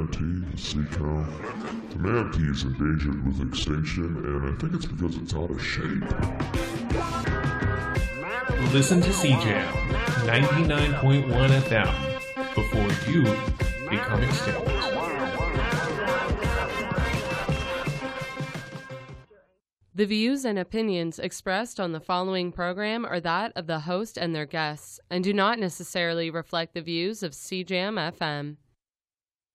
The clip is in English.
manatee, the sea cow. The manatee is endangered with extinction, and I think it's because it's out of shape. Listen to CJAM 99.1 FM before you become extinct. The views and opinions expressed on the following program are that of the host and their guests, and do not necessarily reflect the views of CJAM FM.